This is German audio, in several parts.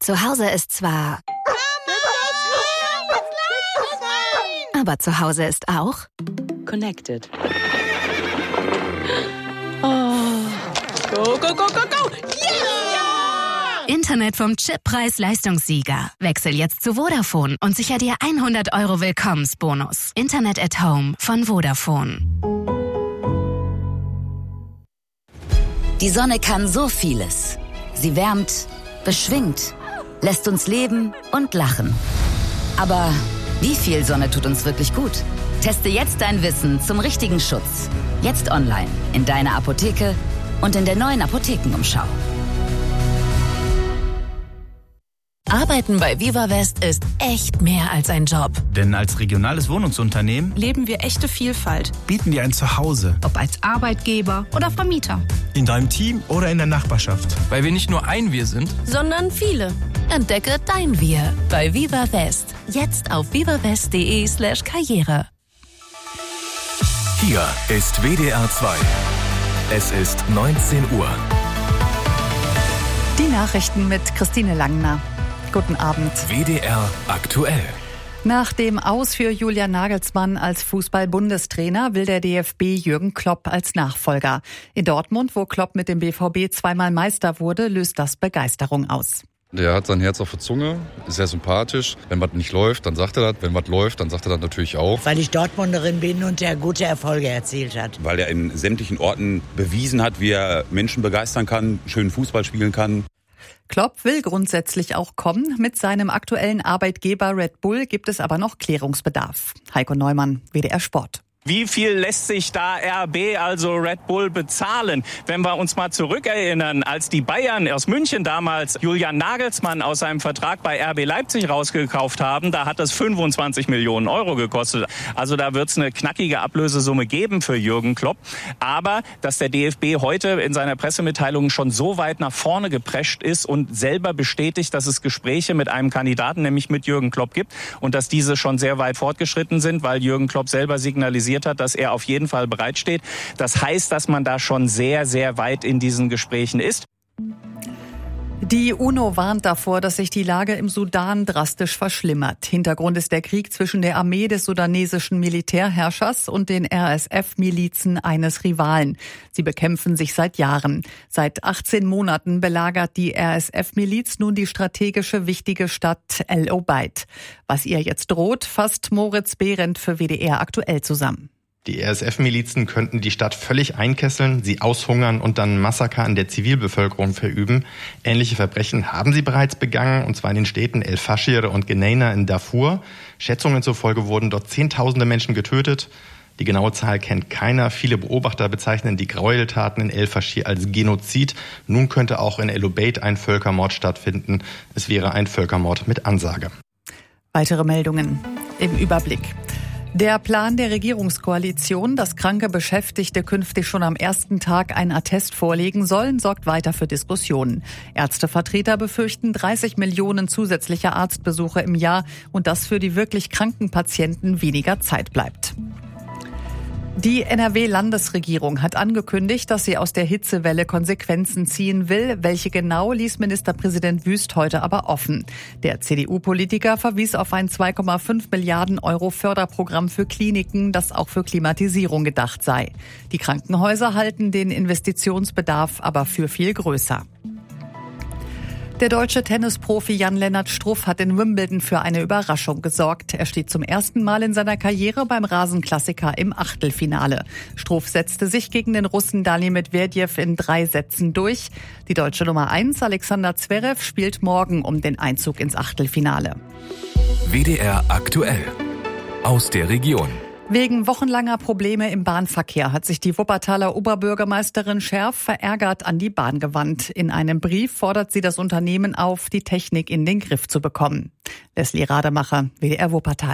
Zu Hause ist zwar... Aber zu Hause ist auch... Connected. Oh. Go, go, go, go, go! Yeah! Internet vom Chip Preis-Leistungssieger. Wechsel jetzt zu Vodafone und sicher dir 100 € Willkommensbonus. Internet at Home von Vodafone. Die Sonne kann so vieles. Sie wärmt, beschwingt, lässt uns leben und lachen. Aber wie viel Sonne tut uns wirklich gut? Teste jetzt dein Wissen zum richtigen Schutz. Jetzt online, in deiner Apotheke und in der neuen Apothekenumschau. Arbeiten bei Viva West ist echt mehr als ein Job. Denn als regionales Wohnungsunternehmen Leben wir echte Vielfalt. bieten wir ein Zuhause. Ob als Arbeitgeber oder Vermieter. In deinem Team oder in der Nachbarschaft. Weil wir nicht nur ein Wir sind, Sondern viele. Entdecke dein Wir bei Viva West. Jetzt auf vivawest.de/Karriere. Hier ist WDR 2. Es ist 19 Uhr. Die Nachrichten mit Christine Langner. Guten Abend. WDR aktuell. Nach dem Aus für Julian Nagelsmann als Fußball-Bundestrainer will der DFB Jürgen Klopp als Nachfolger. In Dortmund, wo Klopp mit dem BVB zweimal Meister wurde, löst das Begeisterung aus. Der hat sein Herz auf der Zunge, ist sehr sympathisch. Wenn was nicht läuft, dann sagt er das. Wenn was läuft, dann sagt er das natürlich auch. Weil ich Dortmunderin bin und er gute Erfolge erzielt hat. Weil er in sämtlichen Orten bewiesen hat, wie er Menschen begeistern kann, schönen Fußball spielen kann. Klopp will grundsätzlich auch kommen. Mit seinem aktuellen Arbeitgeber Red Bull gibt es aber noch Klärungsbedarf. Heiko Neumann, WDR Sport. Wie viel lässt sich da RB, also Red Bull, bezahlen? Wenn wir uns mal zurückerinnern, als die Bayern aus München damals Julian Nagelsmann aus seinem Vertrag bei RB Leipzig rausgekauft haben, da hat das 25 Millionen € gekostet. Also da wird es eine knackige Ablösesumme geben für Jürgen Klopp. Aber dass der DFB heute in seiner Pressemitteilung schon so weit nach vorne geprescht ist und selber bestätigt, dass es Gespräche mit einem Kandidaten, nämlich mit Jürgen Klopp gibt und dass diese schon sehr weit fortgeschritten sind, weil Jürgen Klopp selber signalisiert hat, dass er auf jeden Fall bereitsteht. Das heißt, dass man da schon sehr, sehr weit in diesen Gesprächen ist. Die UNO warnt davor, dass sich die Lage im Sudan drastisch verschlimmert. Hintergrund ist der Krieg zwischen der Armee des sudanesischen Militärherrschers und den RSF-Milizen eines Rivalen. Sie bekämpfen sich seit Jahren. Seit 18 Monaten belagert die RSF-Miliz nun die strategische wichtige Stadt El Obeid. Was ihr jetzt droht, fasst Moritz Behrendt für WDR aktuell zusammen. Die RSF-Milizen könnten die Stadt völlig einkesseln, sie aushungern und dann Massaker an der Zivilbevölkerung verüben. Ähnliche Verbrechen haben sie bereits begangen, und zwar in den Städten El Faschir und Geneina in Darfur. Schätzungen zufolge wurden dort Zehntausende Menschen getötet. Die genaue Zahl kennt keiner. Viele Beobachter bezeichnen die Gräueltaten in El Faschir als Genozid. Nun könnte auch in El Obeid ein Völkermord stattfinden. Es wäre ein Völkermord mit Ansage. Weitere Meldungen im Überblick. Der Plan der Regierungskoalition, dass kranke Beschäftigte künftig schon am ersten Tag einen Attest vorlegen sollen, sorgt weiter für Diskussionen. Ärztevertreter befürchten 30 Millionen zusätzliche Arztbesuche im Jahr und dass für die wirklich kranken Patienten weniger Zeit bleibt. Die NRW-Landesregierung hat angekündigt, dass sie aus der Hitzewelle Konsequenzen ziehen will. Welche genau, ließ Ministerpräsident Wüst heute aber offen. Der CDU-Politiker verwies auf ein 2,5 Milliarden € Förderprogramm für Kliniken, das auch für Klimatisierung gedacht sei. Die Krankenhäuser halten den Investitionsbedarf aber für viel größer. Der deutsche Tennisprofi Jan-Lennart Struff hat in Wimbledon für eine Überraschung gesorgt. Er steht zum ersten Mal in seiner Karriere beim Rasenklassiker im Achtelfinale. Struff setzte sich gegen den Russen Dani Medvedev in 3 Sätzen durch. Die deutsche Nummer 1, Alexander Zverev, spielt morgen um den Einzug ins Achtelfinale. WDR aktuell. Aus der Region. Wegen wochenlanger Probleme im Bahnverkehr hat sich die Wuppertaler Oberbürgermeisterin Scherf verärgert an die Bahn gewandt. In einem Brief fordert sie das Unternehmen auf, die Technik in den Griff zu bekommen. Leslie Rademacher, WDR Wuppertal.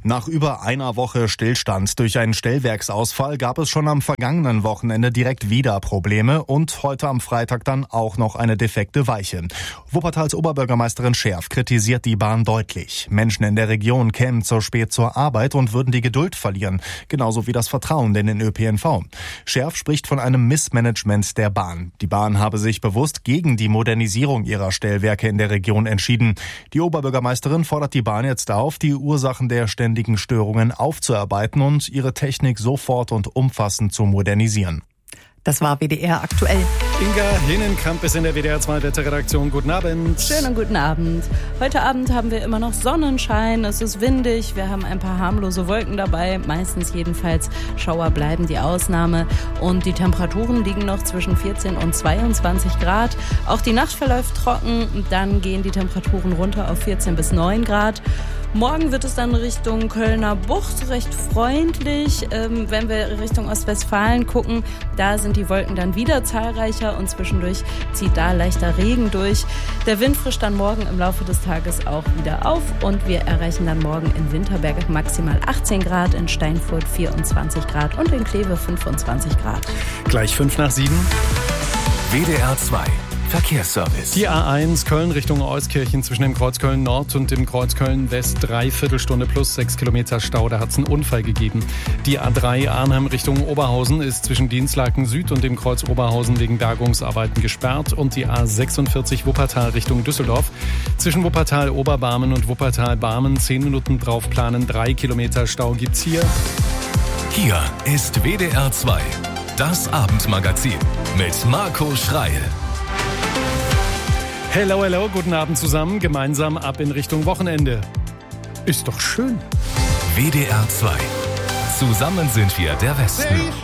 Nach über einer Woche Stillstand durch einen Stellwerksausfall gab es schon am vergangenen Wochenende direkt wieder Probleme und heute am Freitag dann auch noch eine defekte Weiche. Wuppertals Oberbürgermeisterin Scherf kritisiert die Bahn deutlich. Menschen in der Region kämen zu spät zur Arbeit und würden die Geduld verlieren, genauso wie das Vertrauen in den ÖPNV. Scherf spricht von einem Missmanagement der Bahn. Die Bahn habe sich bewusst gegen die Modernisierung ihrer Stellwerke in der Region entschieden. Die Oberbürgermeisterin fordert die Bahn jetzt auf, die Ursachen der ständigen Störungen aufzuarbeiten und ihre Technik sofort und umfassend zu modernisieren. Das war WDR aktuell. Inga Hinnenkamp ist in der WDR 2 Wetterredaktion. Guten Abend. Schönen guten Abend. Heute Abend haben wir immer noch Sonnenschein, es ist windig, wir haben ein paar harmlose Wolken dabei, meistens jedenfalls. Schauer bleiben die Ausnahme und die Temperaturen liegen noch zwischen 14 und 22 Grad. Auch die Nacht verläuft trocken, dann gehen die Temperaturen runter auf 14 bis 9 Grad. Morgen wird es dann Richtung Kölner Bucht recht freundlich. Wenn wir Richtung Ostwestfalen gucken, da sind die Wolken dann wieder zahlreicher und zwischendurch zieht da leichter Regen durch. Der Wind frischt dann morgen im Laufe des Tages auch wieder auf und wir erreichen dann morgen in Winterberg maximal 18 Grad, in Steinfurt 24 Grad und in Kleve 25 Grad. Gleich 5 nach 7. WDR 2 Verkehrsservice. Die A1 Köln Richtung Euskirchen zwischen dem Kreuz Köln Nord und dem Kreuz Köln West 3/4 Stunde plus 6 Kilometer Stau. Da hat es einen Unfall gegeben. Die A3 Arnhem Richtung Oberhausen ist zwischen Dienstlaken Süd und dem Kreuz Oberhausen wegen Bergungsarbeiten gesperrt. Und die A46 Wuppertal Richtung Düsseldorf zwischen Wuppertal Oberbarmen und Wuppertal Barmen 10 Minuten drauf planen. 3 Kilometer Stau gibt's hier. Hier ist WDR 2, das Abendmagazin mit Marco Schreil. Hello, hello, guten Abend zusammen. Gemeinsam ab in Richtung Wochenende. Ist doch schön. WDR 2. Zusammen sind wir der Westen.